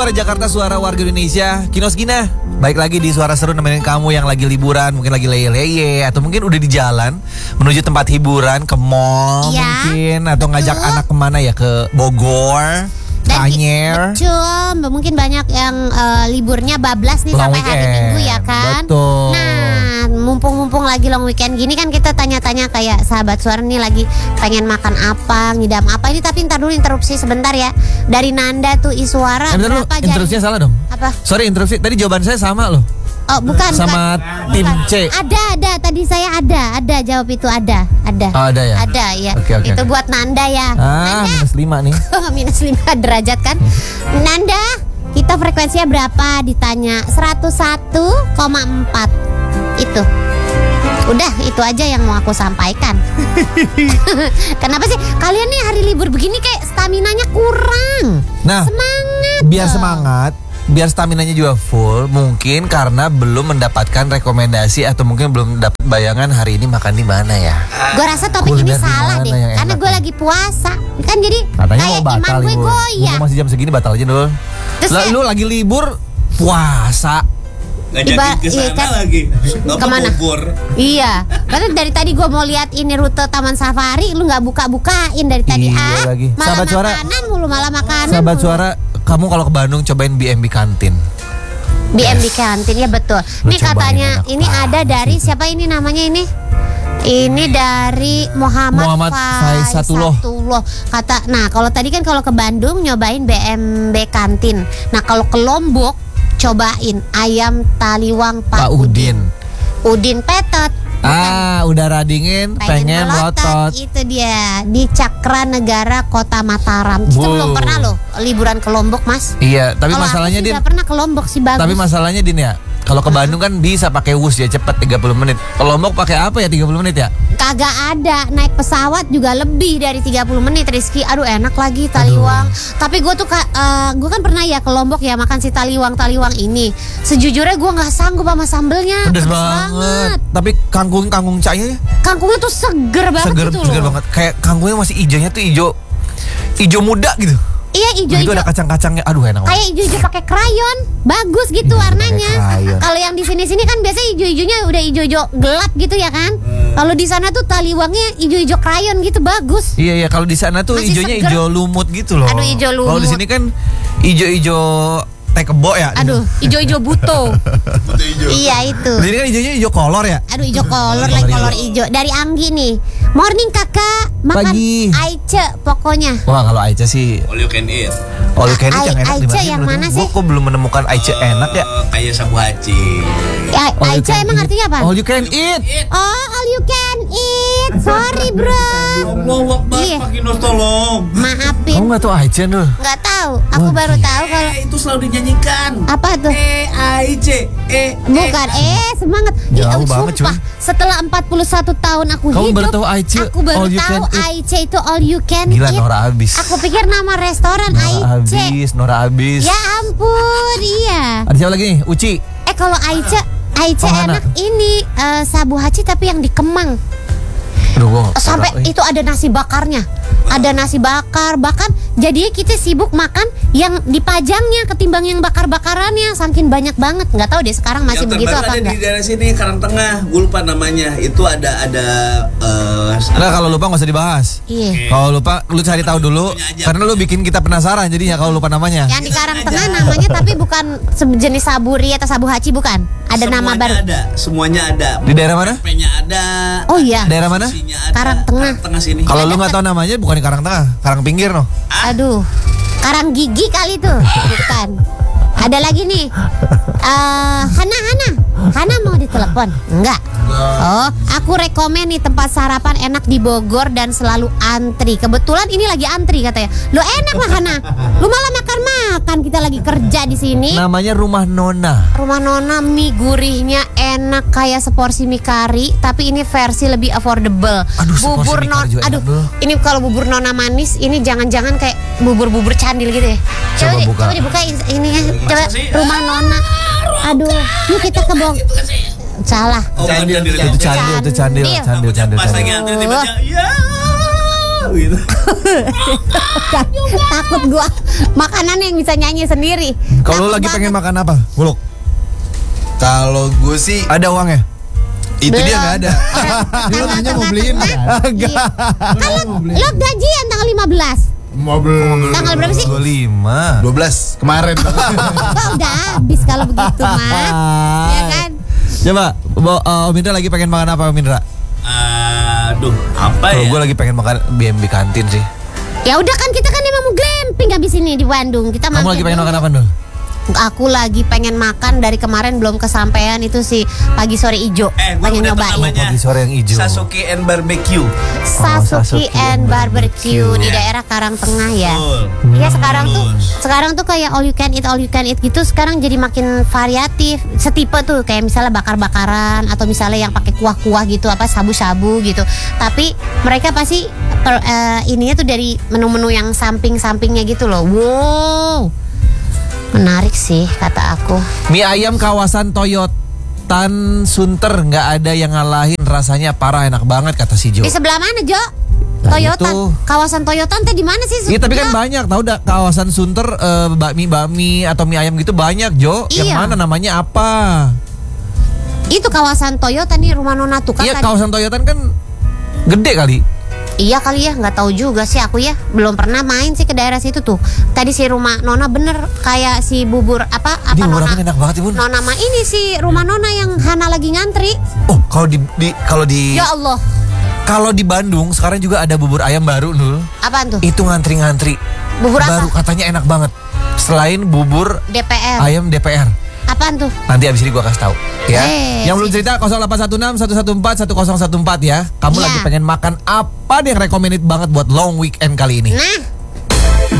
Suara Jakarta, suara warga Indonesia. Kinos Gina, baik lagi di Suara Seru nemenin kamu yang lagi liburan, mungkin lagi leye-leye, atau mungkin udah di jalan menuju tempat hiburan, ke mall mungkin, atau ngajak anak kemana ya, ke Bogor, Anyer. Betul, mungkin banyak yang liburnya bablas nih long sampai weekend. hari Minggu ya kan. Betul. Nah, mumpung lagi long weekend gini kan kita tanya-tanya kayak sahabat Suara nih lagi pengen makan apa, ngidam apa ini, tapi ntar dulu interupsi sebentar ya. Dari Nanda tuh Iswara Bentar dulu, berapa interupsinya salah dong. Apa? Sorry, interupsi. Tadi jawaban saya sama loh. Oh, bukan. Sama tim C. Ada. Tadi saya ada jawab itu ada. Oh, ada ya? Ada ya. Oke. Itu buat Nanda ya. Ah, Nanda. -5 nih. Minus 5 derajat kan. Nanda, kita frekuensinya berapa ditanya? 101,4. Itu. Udah, itu aja yang mau aku sampaikan. Kenapa sih kalian nih hari libur begini kayak staminanya kurang? Nah, semangat. Biar semangat, biar staminanya juga full, mungkin karena belum mendapatkan rekomendasi atau mungkin belum dapat bayangan hari ini makan di mana ya. Gue rasa topik ini Kuliner salah di deh, mana yang karena enak gue nih? lagi puasa kan, jadi Katanya kayak mau batal iman gue libur. goyah. Mumpung masih jam segini batal aja dulu. Terus ya- Lu lagi libur puasa. Ngajakin ke sana kan? lagi. Nggak Kemana? Bogor. Iya, karena dari tadi gue mau lihat ini rute Taman Safari, lu nggak bukain dari tadi. Iya lagi. Malah Sahabat Suara. makanan mulu, malah makanan. Sahabat mulu. Suara, kamu kalau ke Bandung cobain BMB Kantin. BMB Kantin ya betul. Lu Ini cobain, katanya enak ini banget ada dari siapa ini namanya ini? Ini dari Muhammad Faisatullah. Kata, nah kalau tadi kan kalau ke Bandung nyobain BMB Kantin. Nah kalau ke Lombok cobain ayam taliwang Pak Udin. Udin Petot. Udara dingin, pengen melotot. Itu dia di Cakra Negara Kota Mataram. Kita belum pernah loh liburan ke Lombok, Mas. Iya, tapi Kalau masalahnya aku sih Din. udah pernah ke Lombok sih, bagus. Tapi masalahnya Din ya, kalau ke Bandung kan bisa pakai wus ya, cepet 30 menit. Ke Lombok pakai apa ya 30 menit ya? Kagak ada, naik pesawat juga lebih dari 30 menit Rizky. Aduh enak lagi taliwang. Tapi gue tuh gue kan pernah ya ke Lombok ya makan si taliwang ini. Sejujurnya gue nggak sanggup sama sambelnya. Pedes banget. Tapi kangkung cahaya Kangkungnya tuh seger banget gitu seger loh. banget. Kayak kangkungnya masih hijaunya tuh hijau muda gitu. Iya Itu ijo-ijo. ada kacang-kacangnya. Aduh enak banget. Kayak ijo-ijo pakai krayon, bagus gitu warnanya. krayon. Kalau yang di sini kan biasanya ijo-ijonya udah ijo-ijo gelap gitu ya kan. Kalau di sana tuh taliwangnya ijo-ijo krayon gitu, bagus. Iya kalau di sana tuh Masih hijaunya seger. hijau lumut gitu loh. Aduh, hijau Kalau di lumut. sini kan hijau teh kebo ya. Aduh, ijo-ijo buto. Butuh hijau. Iya itu. Di sini kan hijaunya hijau kolor ya. Aduh, ijo kolor lagi, kolor ijo. Dari Anggi nih. Morning kakak, makan Pagi. Aice pokoknya. Wah kalau Aice sih, All you can eat. all you can eat yang enak Aice di yang mana Gue sih? kok belum menemukan Aice enak ya. Kayak sabu haji. All you Aice can emang eat. artinya apa? All you can eat. Oh, all you can eat. Sorry bro. Allahu Akbar, Iya. Pak Kinos tolong. Maafin. Kamu nggak tahu Aice Nul? Nggak tahu. Aku Wah, baru tahu kalau Itu selalu dinyanyikan. apa tuh? AIC. Bukan, semangat. Jauh banget, cuy. Sumpah, setelah 41 tahun aku Kamu hidup, baru tahu Aice, aku baru all you tahu can eat. Aice itu all you can Gila eat. Nora abis. Aku pikir nama restoran Aice. Nora abis. Ya ampun, iya. Ada siapa lagi nih? Uci. Kalau Aice Oh, Hana. enak ini sabu haji tapi yang di Kemang. Aduh, gua nggak Sampai tahu, itu ada nasi bakarnya. Ada nasi bakar, bahkan jadinya kita sibuk makan yang dipajangnya ketimbang yang bakar-bakarannya, saking banyak banget. Nggak tahu deh sekarang masih Yang begitu terbaru apa ada enggak. di daerah sini Karang Tengah, gue lupa namanya. Itu ada Nah kalau lupa nggak usah dibahas. Iya. Kalau lupa lu cari tahu dulu karena lu bikin kita penasaran jadinya kalau lupa namanya. Yang di Karang Tengah namanya tapi bukan sejenis saburi atau sabu haji, bukan. Ada nama baru. Semuanya ada. Di daerah mana? Penya ada. Oh iya. Daerah mana? Isinya ada. Karang Tengah. Karang Tengah sini. Kalau lu nggak tahu namanya bukan di Karang Tengah, Karang Pinggir noh. Aduh. Karang gigi kali tuh. Bukan. Ada lagi nih. Hana mau ditelepon? Enggak. Oh, aku rekomen nih tempat sarapan enak di Bogor dan selalu antri. Kebetulan ini lagi antri katanya. Lo enak lah Hana. Lu malah makan-makan, kita lagi kerja di sini. Namanya Rumah Nona. Rumah Nona, mie gurihnya enak kayak seporsi mie kari, tapi ini versi lebih affordable. Aduh, seporsi bubur mie kari juga aduh, enak, Bro. ini kalau bubur Nona manis, ini jangan-jangan kayak bubur candil gitu ya. Coba buka. Coba dibuka ini ya. Coba Masa sih? Rumah Nona. Aduh, yuk kita ke Bogor. Salah. Oh, Itu candil. Candil. Pas lagi antri tiba-tiba, ya. gitu. Takut gua makanan yang bisa nyanyi sendiri. Kalau lu Takut lagi pengen banget. makan apa? Buluk. Kalau gue sih Ada uangnya? itu dia Belum. nggak ada. Dia Tanggal nanya mau tengah- beliin kan? Iya. Kalau lo gajian tanggal 15. Mau belum. Tanggal berapa sih? 25. 12 kemarin. Wah, udah habis kalau begitu mah. Ya kan? Coba, Om Indra lagi pengen makan apa Om Indra? Aduh, apa Kalau ya? gue lagi pengen makan BMB kantin sih. Ya udah kan kita kan emang mau glamping habis ini di Bandung. Kita Kamu lagi pengen makan apa dulu? Aku lagi pengen makan dari kemarin belum kesampaian itu si pagi sore ijo. Gue pengen udah nyobain. namanya. Pagi sore yang hijau. Sasuke and Barbecue. Sasuke and Barbecue di Ya. daerah Karangtengah ya. Betul. Iya sekarang tuh kayak all you can eat gitu sekarang jadi makin variatif. Setipe tuh kayak misalnya bakar-bakaran atau misalnya yang pakai kuah-kuah gitu apa sabu-sabu gitu. Tapi mereka pasti ininya tuh dari menu-menu yang samping-sampingnya gitu loh. Wow. Menarik sih kata aku. Mie ayam kawasan Toyotan Sunter nggak ada yang ngalahin, rasanya parah, enak banget kata si Jo. Di sebelah mana, Jo? Nah, Toyotan. itu. Kawasan Toyotan teh di mana sih? Iya tapi kan Jo? banyak tahu kawasan Sunter bakmi atau mie ayam gitu banyak Jo. Yang Iya. mana namanya apa? Itu kawasan Toyota nih rumah Nona tuh kan Iya tadi. kawasan Toyotan kan gede kali. Iya kali ya, nggak tahu juga sih aku ya. Belum pernah main sih ke daerah situ tuh. Tadi si rumah Nona bener kayak si bubur apa Ini Nona. buburnya enak banget Ibu. Nona mah ini si rumah Nona yang Hana lagi ngantri. Oh kalau di Ya Allah, kalau di Bandung sekarang juga ada bubur ayam baru Nul. apaan tuh? Itu ngantri-ngantri. Bubur Baru apa? katanya enak banget. Selain bubur DPR. ayam DPR. Apaan tuh? Nanti abis ini gua kasih tahu ya. Yang belum sip. cerita 0816 114 1014 ya. Kamu Iya. lagi pengen makan apa yang recommended banget buat long weekend kali ini? Nah,